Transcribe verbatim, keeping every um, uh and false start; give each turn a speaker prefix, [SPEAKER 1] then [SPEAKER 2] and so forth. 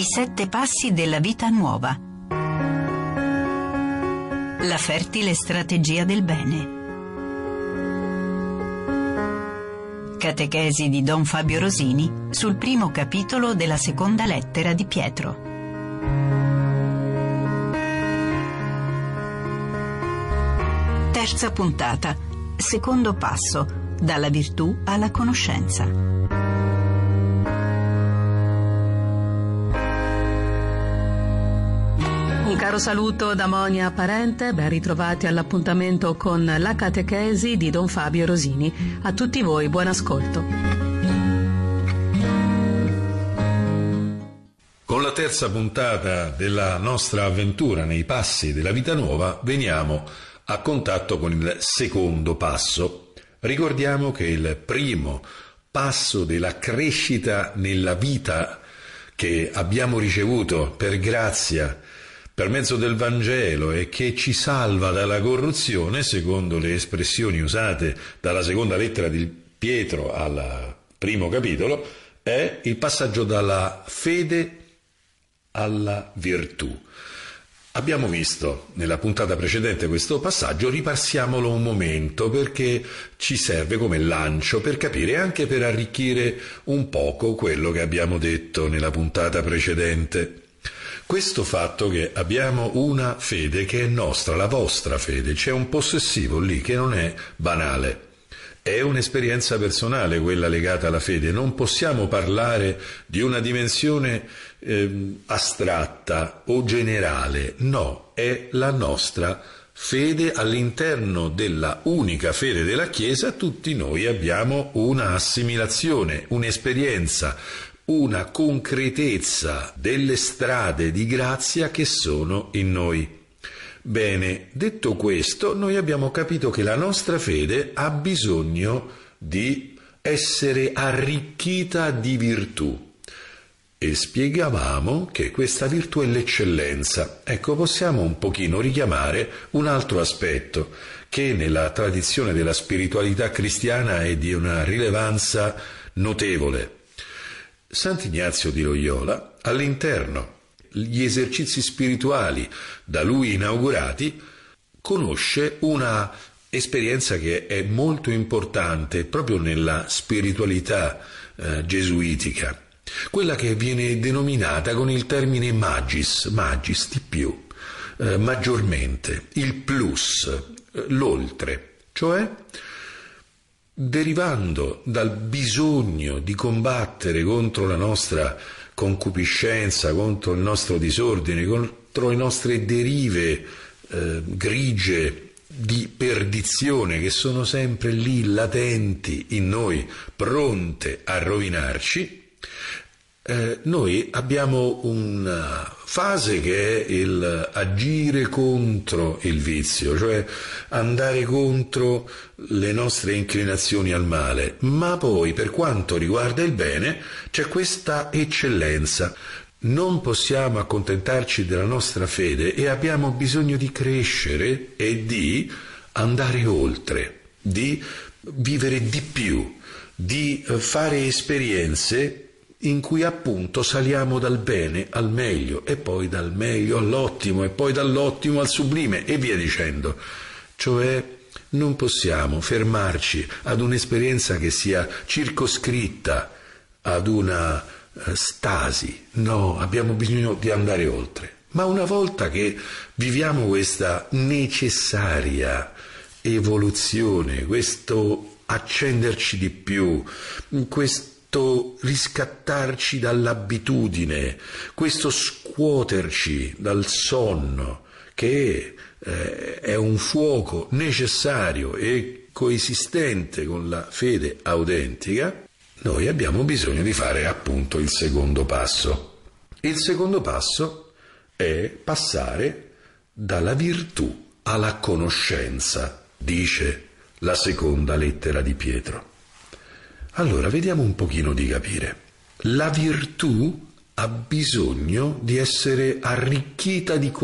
[SPEAKER 1] I sette passi della vita nuova. La fertile strategia del bene. Catechesi di Don Fabio Rosini sul primo capitolo della seconda lettera di Pietro. Terza puntata. Secondo passo. Dalla virtù alla conoscenza.
[SPEAKER 2] Un caro saluto da Monia Parente, ben ritrovati all'appuntamento con la catechesi di Don Fabio Rosini. A tutti voi, buon ascolto.
[SPEAKER 3] Con la terza puntata della nostra avventura nei passi della vita nuova veniamo a contatto con il secondo passo. Ricordiamo che il primo passo della crescita nella vita che abbiamo ricevuto per grazia per mezzo del Vangelo e che ci salva dalla corruzione, secondo le espressioni usate dalla seconda lettera di Pietro al primo capitolo, è il passaggio dalla fede alla virtù. Abbiamo visto nella puntata precedente questo passaggio, ripassiamolo un momento perché ci serve come lancio per capire e anche per arricchire un poco quello che abbiamo detto nella puntata precedente. Questo fatto che abbiamo una fede che è nostra, la vostra fede, c'è un possessivo lì che non è banale. È un'esperienza personale quella legata alla fede, non possiamo parlare di una dimensione eh, astratta o generale, no, è la nostra fede all'interno della unica fede della Chiesa. Tutti noi abbiamo una assimilazione, un'esperienza, una concretezza delle strade di grazia che sono in noi. Bene, detto questo, noi abbiamo capito che la nostra fede ha bisogno di essere arricchita di virtù e spiegavamo che questa virtù è l'eccellenza. Ecco, possiamo un pochino richiamare un altro aspetto che nella tradizione della spiritualità cristiana è di una rilevanza notevole. Sant'Ignazio di Loyola, all'interno gli esercizi spirituali da lui inaugurati, conosce una esperienza che è molto importante proprio nella spiritualità eh, gesuitica, quella che viene denominata con il termine magis, magis di più, eh, maggiormente, il plus, eh, l'oltre, cioè derivando dal bisogno di combattere contro la nostra concupiscenza, contro il nostro disordine, contro le nostre derive eh, grigie di perdizione che sono sempre lì latenti in noi, pronte a rovinarci. Eh, noi abbiamo una fase che è il agire contro il vizio, cioè andare contro le nostre inclinazioni al male, ma poi per quanto riguarda il bene c'è questa eccellenza. Non possiamo accontentarci della nostra fede e abbiamo bisogno di crescere e di andare oltre, di vivere di più, di fare esperienze in cui appunto saliamo dal bene al meglio e poi dal meglio all'ottimo e poi dall'ottimo al sublime e via dicendo. Cioè non possiamo fermarci ad un'esperienza che sia circoscritta ad una uh, stasi, no, abbiamo bisogno di andare oltre. Ma una volta che viviamo questa necessaria evoluzione, questo accenderci di più, questo riscattarci dall'abitudine, questo scuoterci dal sonno, che eh, è un fuoco necessario e coesistente con la fede autentica, noi abbiamo bisogno di fare appunto il secondo passo. Il secondo passo è passare dalla virtù alla conoscenza, dice la seconda lettera di Pietro. Allora, vediamo un pochino di capire. La virtù ha bisogno di essere arricchita di